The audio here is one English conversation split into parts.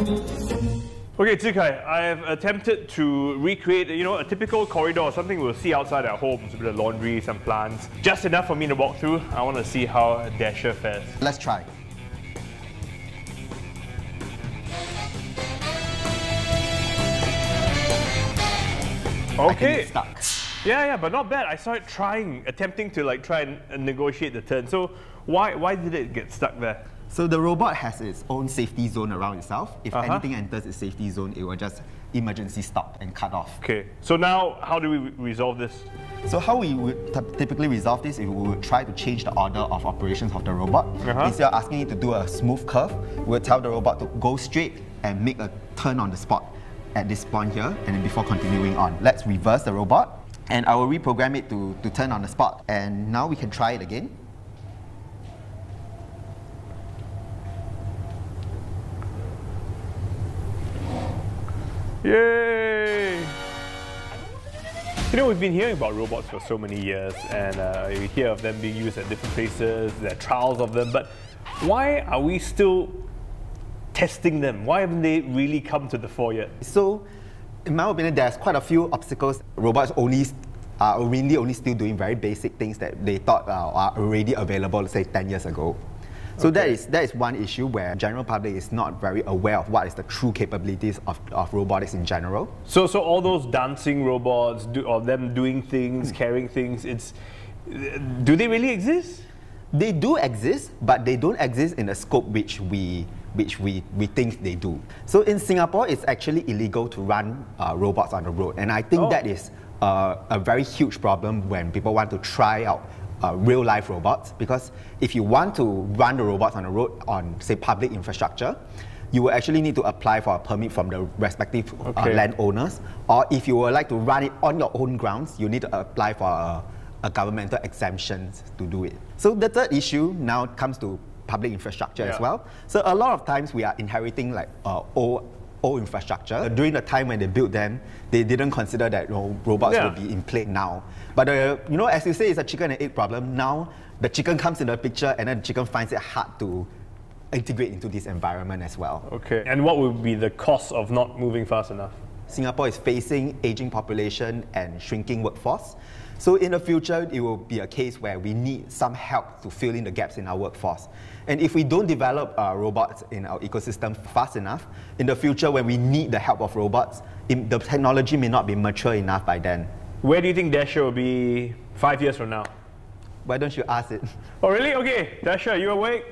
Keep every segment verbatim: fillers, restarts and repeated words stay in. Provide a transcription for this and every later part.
Okay, Zikai, I have attempted to recreate, you know, a typical corridor, something we'll see outside our homes, a bit of laundry, some plants. Just enough for me to walk through. I want to see how Dasher fares. Let's try. Okay. Stuck. Yeah, yeah, but not bad. I saw it trying, attempting to like try and uh, negotiate the turn. So why why did it get stuck there? So the robot has its own safety zone around itself. If Uh-huh. anything enters its safety zone, it will just emergency stop and cut off. Okay, so now how do we re resolve this? So how we would typically resolve this is we would try to change the order of operations of the robot. Uh-huh. Instead of asking it to do a smooth curve, we'll tell the robot to go straight and make a turn on the spot at this point here, and then before continuing on. Let's reverse the robot, and I will reprogram it to, to turn on the spot. And now we can try it again. Yay! You know, we've been hearing about robots for so many years, and uh, you hear of them being used at different places, there are trials of them, but why are we still testing them? Why haven't they really come to the fore yet? So, in my opinion, there's quite a few obstacles. Robots only are mainly only still doing very basic things that they thought uh, are already available, let's say ten years ago. So Okay. that is that is one issue where general public is not very aware of what is the true capabilities of, of robotics in general. So, so all those dancing robots, do, or them doing things, carrying things, it's, do they really exist? They do exist, but they don't exist in the scope which we which we, we think they do. So in Singapore, it's actually illegal to run uh, robots on the road, and I think Oh. that is uh, a very huge problem when people want to try out uh, real-life robots, because if you want to run the robots on the road on, say, public infrastructure, you will actually need to apply for a permit from the respective uh, Okay. landowners, or if you would like to run it on your own grounds, you need to apply for a, a governmental exemption to do it. So the third issue now comes to public infrastructure Yeah. as well. So a lot of times we are inheriting like uh, old, old infrastructure. During the time when they built them, they didn't consider that you know, robots Yeah. will be in play now. But uh, you know, as you say, it's a chicken and egg problem. Now the chicken comes in the picture, and then the chicken finds it hard to integrate into this environment as well. Okay. And what would be the cost of not moving fast enough? Singapore is facing aging population and shrinking workforce. So in the future, it will be a case where we need some help to fill in the gaps in our workforce. And if we don't develop uh, robots in our ecosystem fast enough, in the future when we need the help of robots, in, the technology may not be mature enough by then. Where do you think Dasher will be five years from now? Why don't you ask it? Oh, really? Okay, Dasher, you awake?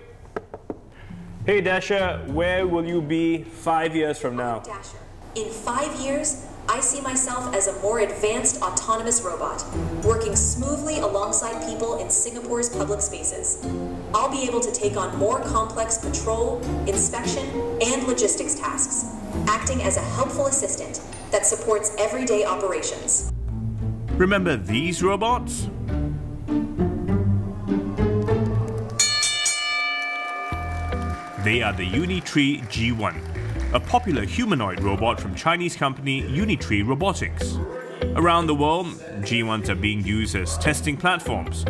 Hey, Dasher, where will you be five years from now? Dasher. In five years, I see myself as a more advanced autonomous robot, working smoothly alongside people in Singapore's public spaces. I'll be able to take on more complex patrol, inspection, and logistics tasks, acting as a helpful assistant that supports everyday operations. Remember these robots? They are the Unitree G one, a popular humanoid robot from Chinese company Unitree Robotics. Around the world, G ones are being used as testing platforms.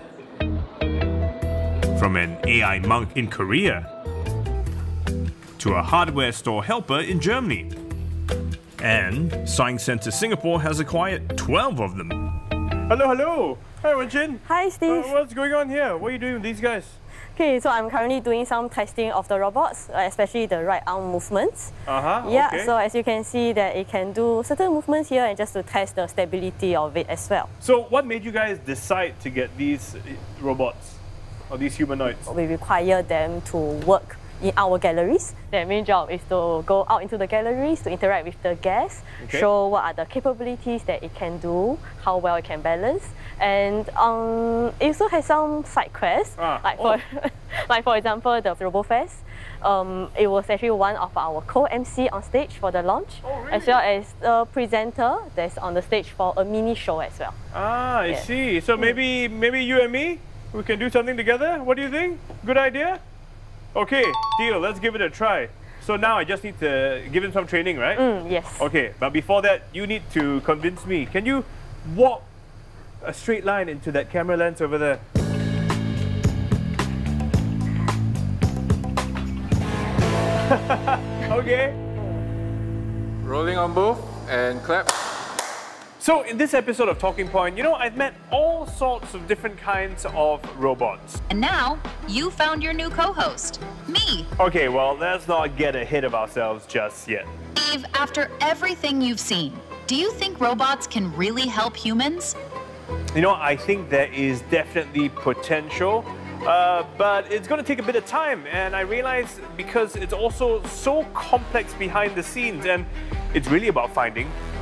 From an A I monk in Korea to a hardware store helper in Germany. And Science Centre Singapore has acquired twelve of them. Hello, hello. Hi, Wenjin. Hi, Steve. Uh, what's going on here? What are you doing with these guys? Okay, so I'm currently doing some testing of the robots, uh, especially the right arm movements. Uh-huh, Yeah, okay. so as you can see that it can do certain movements here and just to test the stability of it as well. So what made you guys decide to get these robots, or these humanoids? We require them to work in our galleries. Their main job is to go out into the galleries to interact with the guests, Okay. show what are the capabilities that it can do, how well it can balance, and um, it also has some side quests. Ah, like, oh. for, like for example, the RoboFest. Um, it was actually one of our co-M C on stage for the launch, Oh, really? as well as the presenter that's on the stage for a mini show as well. Ah, I Yeah. see. So maybe maybe you and me, we can do something together? What do you think? Good idea? Okay, deal. Let's give it a try. So now I just need to give him some training, right? Mm, yes. Okay, but before that, you need to convince me. Can you walk a straight line into that camera lens over there? Okay. Rolling on both and clap. So in this episode of Talking Point, you know, I've met all sorts of different kinds of robots. And now, you found your new co-host, me. Okay, well, let's not get ahead of ourselves just yet. Steve, after everything you've seen, do you think robots can really help humans? You know, I think there is definitely potential, uh, but it's going to take a bit of time. And I realize because it's also so complex behind the scenes, and it's really about finding